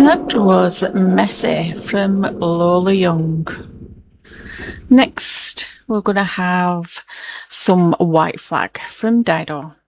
That was Messy from Lola Young. Next, we're going to have some White Flag from Dido.